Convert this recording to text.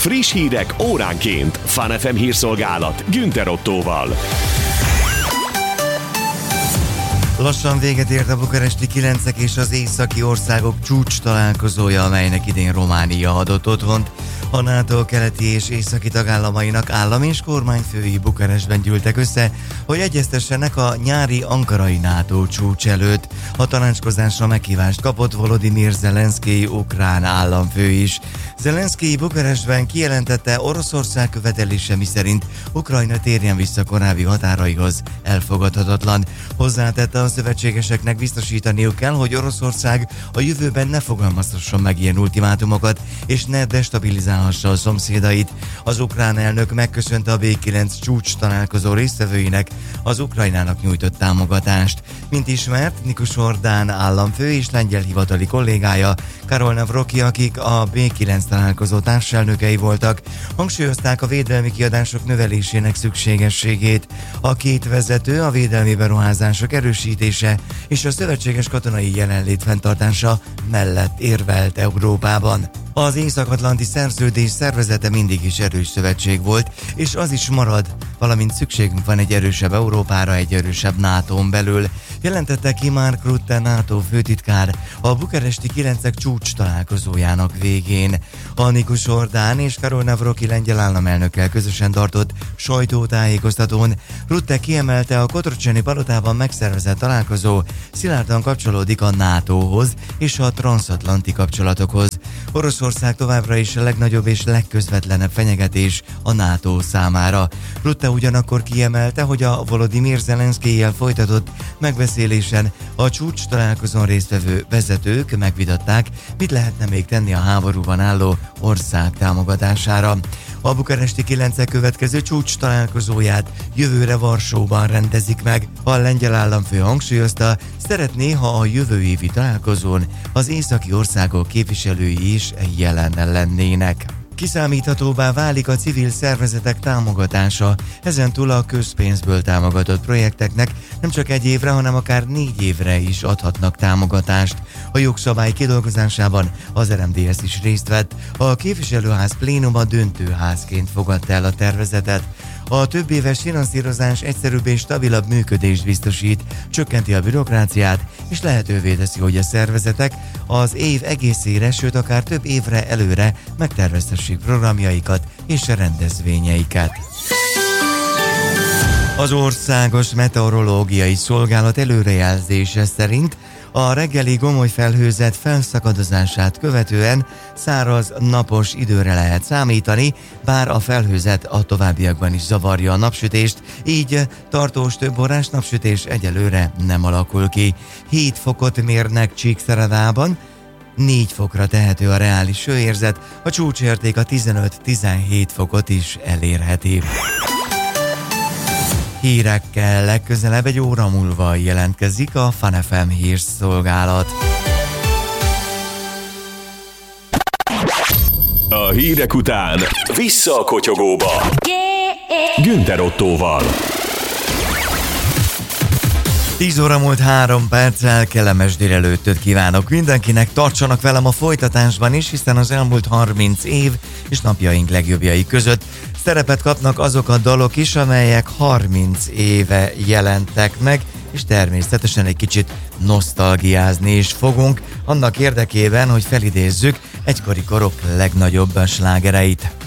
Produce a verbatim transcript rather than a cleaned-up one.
Friss hírek óránként. Fun ef em hírszolgálat Günther Ottóval. Lassan véget ért a bukaresti kilencek és az északi országok csúcs találkozója, amelynek idén Románia adott otthont. A NATO keleti és északi tagállamainak állam és kormányfői Bukarestben gyűltek össze, hogy egyeztessenek a nyári ankarai NATO csúcs előtt. A tanácskozásra meghívást kapott Volodymyr Zelenszkij ukrán államfő is. Zelenszkij Bukarestben kijelentette, Oroszország követelése miszerint Ukrajna térjen vissza korábbi határaihoz elfogadhatatlan. Hozzátette, a szövetségeseknek biztosítaniuk kell, hogy Oroszország a jövőben ne fogalmazhasson meg ilyen ultimátumokat, és ne destabilizálhassa a szomszédait. Az ukrán elnök megköszönte a bé kilenc csúcs találkozó résztvevőinek az Ukrajnának nyújtott támogatást. Mint ismert, Nikus Ordán államfő és lengyel hivatali kollégája, Karol Nawrocki, akik a bé kilenc találkozó társelnökei voltak, hangsúlyozták a védelmi kiadások növelésének szükségességét. A két vezető a védelmi beruházások erősítése és a szövetséges katonai jelenlét fenntartása mellett érvelt Európában. Az Észak-Atlanti Szerződés szervezete mindig is erős szövetség volt, és az is marad, valamint szükségünk van egy erősebb Európára, egy erősebb nátón belül, jelentette ki Mark Rutte NATO főtitkár a bukaresti kilencek csúcs találkozójának végén. A Nikus Ordán és Karol Nawrocki lengyel államelnökkel közösen tartott sajtótájékoztatón Rutte kiemelte, a Kotroceni palotában megszervezett találkozó szilárdan kapcsolódik a nátóhoz és a transzatlanti kapcsolatokhoz. Oroszország továbbra is a legnagyobb és legközvetlenebb fenyegetés a NATO számára. Rutte ugyanakkor kiemelte, hogy a Volodymyr Zelenszkijjel folytatott megbeszélésen a csúcs találkozón résztvevő vezetők megvitatták, mit lehetne még tenni a háborúban álló ország támogatására. A bukaresti kilencek következő csúcs találkozóját jövőre Varsóban rendezik meg. A lengyel államfő hangsúlyozta, szeretné, ha a jövő évi találkozón az északi országok képviselői is jelen lennének. Kiszámíthatóbbá válik a civil szervezetek támogatása. Ezentúl a közpénzből támogatott projekteknek nem csak egy évre, hanem akár négy évre is adhatnak támogatást. A jogszabály kidolgozásában az er em dé es is részt vett. A képviselőház plénuma döntőházként fogadta el a tervezetet. A több éves finanszírozás egyszerűbb és stabilabb működést biztosít, csökkenti a bürokráciát, és lehetővé teszi, hogy a szervezetek az év egészére, sőt akár több évre előre megtervezhessék programjaikat és rendezvényeiket. Az Országos Meteorológiai Szolgálat előrejelzése szerint a reggeli gomoly felhőzet felszakadozását követően száraz, napos időre lehet számítani, bár a felhőzet a továbbiakban is zavarja a napsütést, így tartós többórás napsütés egyelőre nem alakul ki. hét fokot mérnek Csíkszeredában, négy fokra tehető a reális hőérzet, a csúcsérték a tizenöt-tizenhét fokot is elérheti. Hírekkel legközelebb egy óra múlva jelentkezik a Fun ef em hírszolgálat. A hírek után vissza a kotyogóba. Günther Ottóval. tíz óra múlt három perccel, kellemes délelőttöt kívánok mindenkinek, tartsanak velem a folytatásban is, hiszen az elmúlt harminc év és napjaink legjobbjai között szerepet kapnak azok a dalok is, amelyek harminc éve jelentek meg, és természetesen egy kicsit nosztalgiázni is fogunk, annak érdekében, hogy felidézzük egykori korok legnagyobb slágereit.